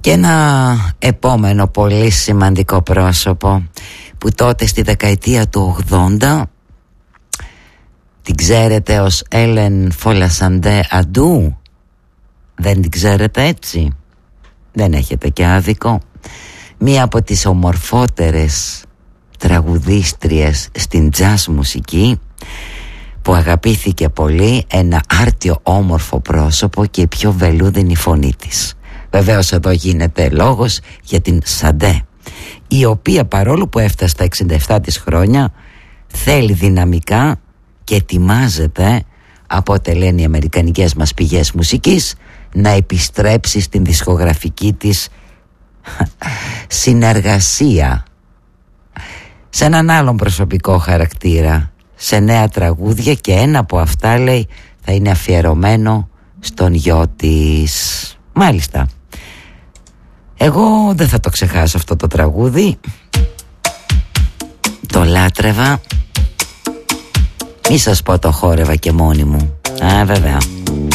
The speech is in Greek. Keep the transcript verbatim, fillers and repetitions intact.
Και ένα επόμενο πολύ σημαντικό πρόσωπο που τότε στη δεκαετία του ογδόντα την ξέρετε ως Έλεν Φολασαντέ Αντού. Δεν την ξέρετε έτσι? Δεν έχετε και άδικο. Μία από τις ομορφότερες τραγουδίστριες στην jazz μουσική, που αγαπήθηκε πολύ, ένα άρτιο όμορφο πρόσωπο και η πιο βελούδινη φωνή της. Βεβαίως εδώ γίνεται λόγος για την Σαντέ, η οποία παρόλο που έφτασε στα εξήντα επτά της χρόνια θέλει δυναμικά και ετοιμάζεται, από ό,τι λένε οι αμερικανικές μας πηγές μουσικής, να επιστρέψει στην δισκογραφική της συνεργασία σε έναν άλλον προσωπικό χαρακτήρα, σε νέα τραγούδια, και ένα από αυτά, λέει, θα είναι αφιερωμένο στον γιο της. Μάλιστα. Εγώ δεν θα το ξεχάσω αυτό το τραγούδι. Το λάτρευα. Μη σας πω το χόρευα και μόνη μου. Α, βέβαια.